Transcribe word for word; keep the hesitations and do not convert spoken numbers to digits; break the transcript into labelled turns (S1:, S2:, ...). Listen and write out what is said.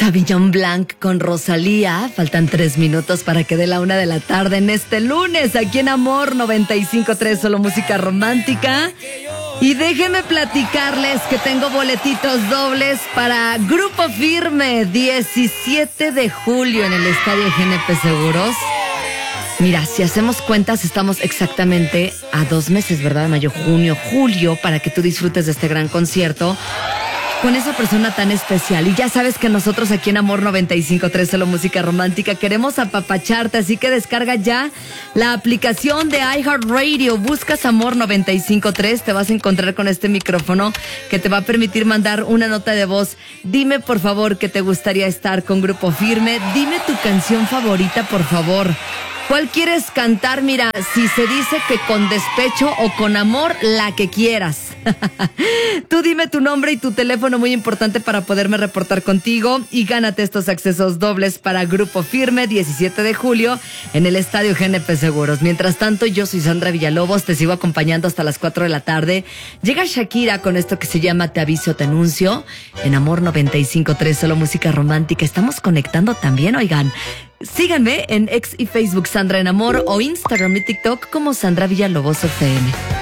S1: Sauvignon Blanc con Rosalía. Faltan tres minutos para que dé la una de la tarde en este lunes, aquí en Amor noventa y cinco punto tres, solo música romántica. Y déjenme platicarles que tengo boletitos dobles para Grupo Firme, diecisiete de julio en el Estadio G N P Seguros. Mira, si hacemos cuentas, estamos exactamente a dos meses, ¿verdad? Mayo, junio, julio, para que tú disfrutes de este gran concierto con esa persona tan especial. Y ya sabes que nosotros aquí en Amor noventa y cinco punto tres, solo música romántica, queremos apapacharte, así que descarga ya la aplicación de iHeartRadio. Buscas Amor noventa y cinco punto tres, te vas a encontrar con este micrófono que te va a permitir mandar una nota de voz. Dime, por favor, que te gustaría estar con Grupo Firme. Dime tu canción favorita, por favor. ¿Cuál quieres cantar? Mira, si se dice que con despecho o con amor, la que quieras. Tú dime tu nombre y tu teléfono, muy importante para poderme reportar contigo, y gánate estos accesos dobles para Grupo Firme, diecisiete de julio, en el Estadio G N P Seguros. Mientras tanto, yo soy Sandra Villalobos, te sigo acompañando hasta las cuatro de la tarde. Llega Shakira con esto que se llama Te Aviso, Te Anuncio, en Amor noventa y cinco punto tres, solo música romántica. Estamos conectando también, oigan. Síganme en X y Facebook Sandra en Amor, o Instagram y TikTok como Sandra Villalobos F M.